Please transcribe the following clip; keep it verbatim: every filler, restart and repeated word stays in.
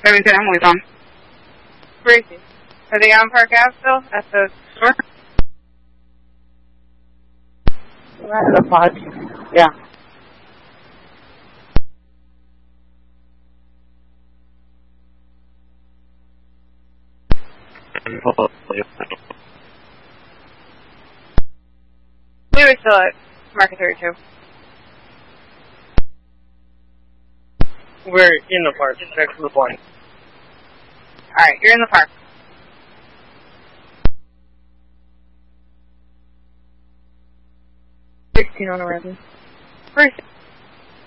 Remington, I'm always on. Where is he? Are they on Park Ave still? At the store? We're at the pod. Yeah. We were still at Market thirty-two. We're in the park, next to the point. Alright, you're in the park. sixteen on a resin. Where is he?